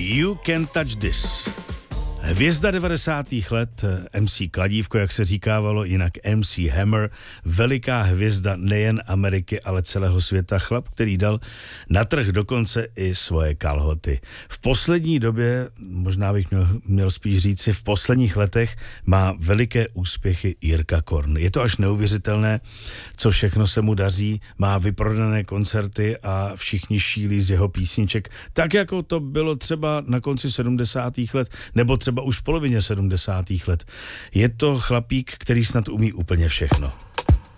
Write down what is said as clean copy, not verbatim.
You Can Touch This. Hvězda 90. let, MC Kladívko, jak se říkávalo, jinak MC Hammer, veliká hvězda nejen Ameriky, ale celého světa, chlap, který dal na trh dokonce i svoje kalhoty. V poslední době, možná bych měl spíš říci, v posledních letech má veliké úspěchy Jirka Korn. Je to až neuvěřitelné, co všechno se mu daří, má vyprodané koncerty a všichni šílí z jeho písniček, tak jako to bylo třeba na konci 70. let, nebo třeba už v polovině 70. let. Je to chlapík, který snad umí úplně všechno.